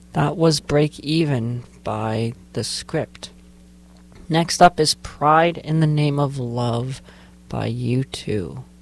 That was Break Even by The Script. Next up is Pride in the Name of Love by U2.